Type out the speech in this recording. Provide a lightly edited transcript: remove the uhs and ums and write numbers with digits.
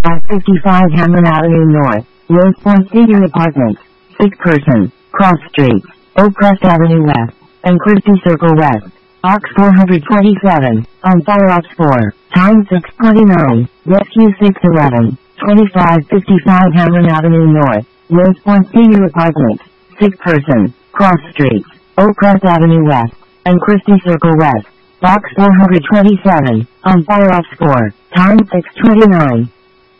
2555 Hammond Avenue North, Rose Point Senior Apartments, 6 person, Cross Streets, Oakcrest Avenue West, and Christie Circle West. Box 427, on Fire Ops 4, time 6:29, Rescue 611, 2555 Hammond Avenue North, Rose Point Senior Apartments, 6 person, Cross Streets, Oakcrest Avenue West, and Christie Circle West. Box 427, on Fire Ops 4, time 6:29.